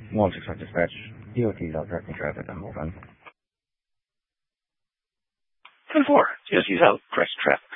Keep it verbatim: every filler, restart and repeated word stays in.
one six five dispatch. D O T's out directing traffic on hold on. ten four. Yes, he's out. Correct traffic.